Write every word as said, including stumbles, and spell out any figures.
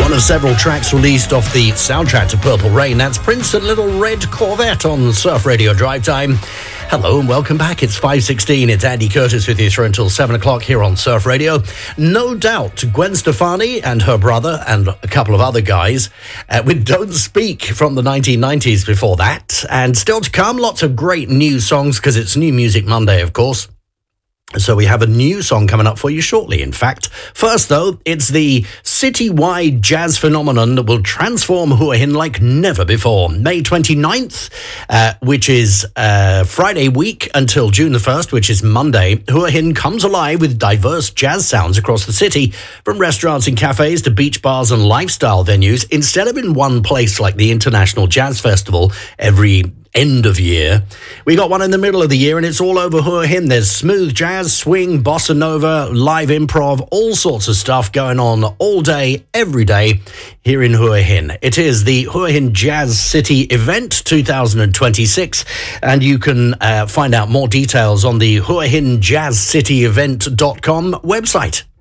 One of several tracks released off the soundtrack to Purple Rain. That's Prince and Little Red Corvette on Surf Radio Drive Time. Hello and welcome back. It's five sixteen. It's Andy Curtis with you through until seven o'clock here on Surf Radio. No doubt Gwen Stefani and her brother and a couple of other guys uh, with Don't Speak from the nineteen nineties before that. And still to come, lots of great new songs because it's New Music Monday, of course. So we have a new song coming up for you shortly, in fact. First, though, it's the citywide jazz phenomenon that will transform Hua Hin like never before. May twenty-ninth, uh, which is uh, Friday week, until June the first, which is Monday, Hua Hin comes alive with diverse jazz sounds across the city, from restaurants and cafes to beach bars and lifestyle venues, instead of in one place like the International Jazz Festival every end of year. We got one in the middle of the year and it's all over Hua Hin. There's smooth jazz, swing, bossa nova, live improv, all sorts of stuff going on all day, every day here in Hua Hin. It is the Hua Hin Jazz City Event two thousand twenty-six, and you can uh, find out more details on the hua hin jazz city event dot com website.